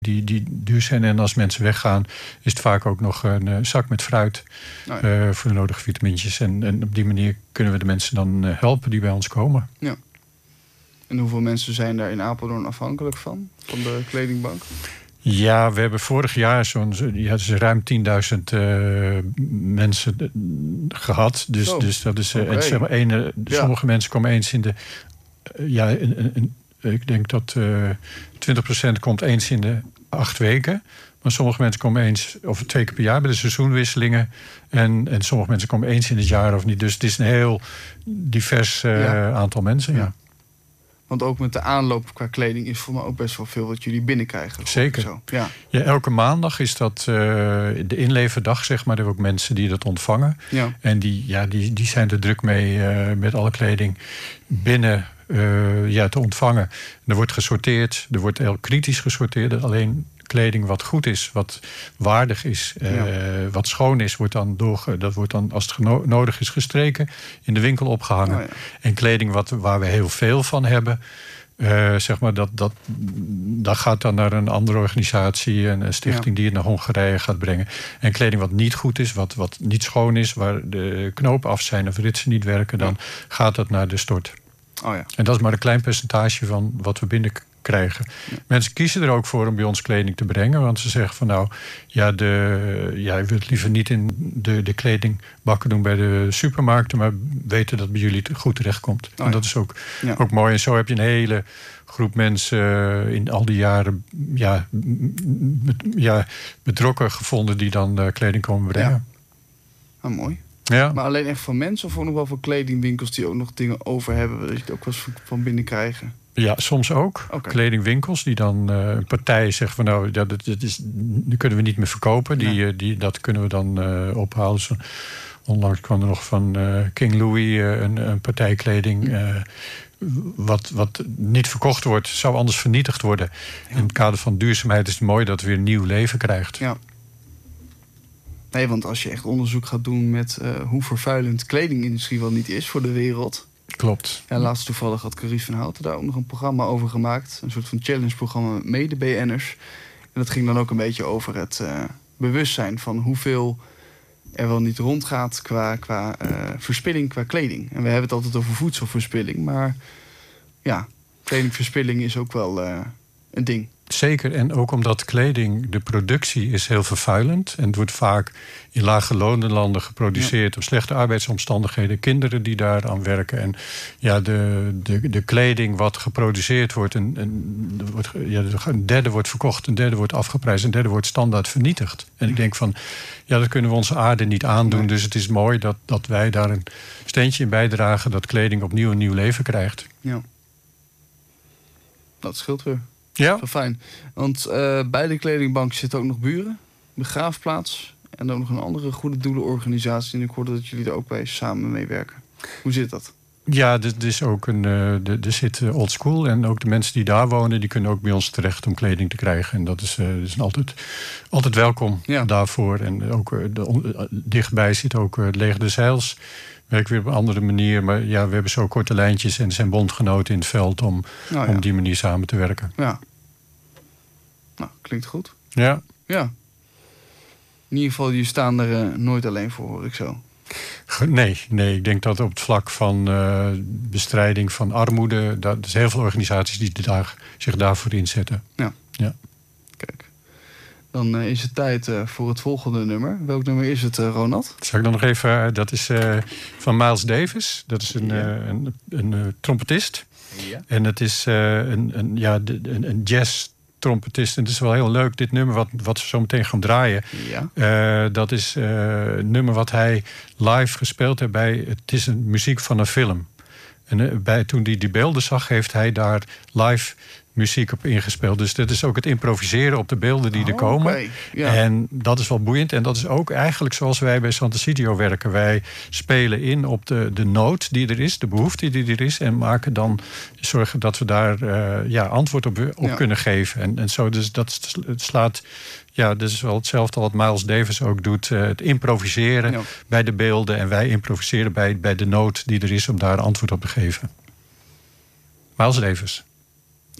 die duur zijn. En als mensen weggaan, is het vaak ook nog een zak met fruit voor de nodige vitamintjes. En op die manier kunnen we de mensen dan helpen die bij ons komen. Ja. En hoeveel mensen zijn daar in Apeldoorn afhankelijk van de kledingbank? Ja, we hebben vorig jaar ruim 10.000 mensen gehad. Dus dat is. En zeg maar, sommige mensen komen eens in de. Ik denk dat 20% komt eens in de 8 weken. Maar sommige mensen komen eens of 2 keer per jaar bij de seizoenwisselingen. En sommige mensen komen eens in het jaar of niet. Dus het is een heel divers aantal mensen. Ja. Want ook met de aanloop qua kleding is voor mij ook best wel veel wat jullie binnenkrijgen. Zeker. Zo. Ja. Elke maandag is dat de inleverdag, zeg maar. Er hebben ook mensen die dat ontvangen. Ja. En die zijn er druk mee met alle kleding binnen te ontvangen. En er wordt gesorteerd. Er wordt heel kritisch gesorteerd. Alleen kleding wat goed is, wat waardig is, wat schoon is, wordt dan dat wordt dan, als het nodig is, gestreken, in de winkel opgehangen. Oh ja. En kleding waar we heel veel van hebben, zeg maar, dat gaat dan naar een andere organisatie, een stichting die het naar Hongarije gaat brengen. En kleding wat niet goed is, wat niet schoon is, waar de knopen af zijn of ritsen niet werken, dan gaat dat naar de stort. Oh ja. En dat is maar een klein percentage van wat we binnenkrijgen. Ja. Mensen kiezen er ook voor om bij ons kleding te brengen. Want ze zeggen van je wilt liever niet in de kledingbakken doen bij de supermarkten, maar weten dat bij jullie goed terechtkomt. Oh ja. En dat is ook mooi. En zo heb je een hele groep mensen in al die jaren betrokken gevonden die dan kleding komen brengen. Ja. Mooi. Ja. Maar alleen echt van mensen of nog wel van kledingwinkels die ook nog dingen over hebben, dat je het ook wel eens van binnen krijgen? Ja, soms ook. Okay. Kledingwinkels die dan een partij zegt van dat kunnen we niet meer verkopen. Dat kunnen we dan ophalen. Dus onlangs kwam er nog van King Louis een partij kleding. Wat niet verkocht wordt, zou anders vernietigd worden. Ja. In het kader van duurzaamheid is het mooi dat het weer nieuw leven krijgt. Ja. Nee, want als je echt onderzoek gaat doen met hoe vervuilend de kledingindustrie wel niet is voor de wereld. Klopt. Ja, laatst toevallig had Carice van Houten daar ook nog een programma over gemaakt. Een soort van challenge-programma met mede-BN'ers. En dat ging dan ook een beetje over het bewustzijn van hoeveel er wel niet rondgaat qua verspilling, qua kleding. En we hebben het altijd over voedselverspilling. Maar ja, kledingverspilling is ook wel een ding. Zeker, en ook omdat kleding, de productie is heel vervuilend. En het wordt vaak in lage lonenlanden geproduceerd op slechte arbeidsomstandigheden. Kinderen die daar aan werken. En de kleding wat geproduceerd wordt, een derde wordt verkocht, een derde wordt afgeprijsd, een derde wordt standaard vernietigd. En ik denk van, dat kunnen we onze aarde niet aandoen. Nee. Dus het is mooi dat wij daar een steentje in bijdragen dat kleding opnieuw een nieuw leven krijgt. Ja. Dat scheelt weer. Ja. Zo fijn. Want bij de kledingbank zitten ook nog buren, begraafplaats en ook nog een andere goede doelenorganisatie. En ik hoorde dat jullie er ook bij samen meewerken. Hoe zit dat? Ja, er is ook er zit Old School en ook de mensen die daar wonen, die kunnen ook bij ons terecht om kleding te krijgen. En dat is altijd welkom daarvoor. En ook dichtbij zit ook het Leger des Heils. Werkt weer op een andere manier. Maar we hebben zo korte lijntjes en er zijn bondgenoten in het veld om op die manier samen te werken. Ja. Nou, klinkt goed. Ja. Ja. In ieder geval, je staan er nooit alleen voor, hoor ik zo. Nee, ik denk dat op het vlak van bestrijding van armoede, er zijn heel veel organisaties die zich daarvoor inzetten. Ja. Kijk. Dan is het tijd voor het volgende nummer. Welk nummer is het, Ronald? Zal ik dan nog even... dat is van Miles Davis. Dat is een trompetist. Ja. En het is een jazz-trompetist. En het is wel heel leuk, dit nummer wat we zo meteen gaan draaien. Ja. Dat is een nummer wat hij live gespeeld heeft bij... Het is een muziek van een film. En toen hij die beelden zag, heeft hij daar live muziek op ingespeeld. Dus dat is ook het improviseren op de beelden die er komen. Okay. Ja. En dat is wel boeiend. En dat is ook eigenlijk zoals wij bij Sant'Egidio werken. Wij spelen in op de nood die er is, de behoefte die er is, en zorgen dat we daar antwoord op kunnen geven. En zo, dus dat slaat... Ja, dat is wel hetzelfde wat Miles Davis ook doet. Het improviseren bij de beelden. En wij improviseren bij de nood die er is om daar antwoord op te geven. Miles Davis.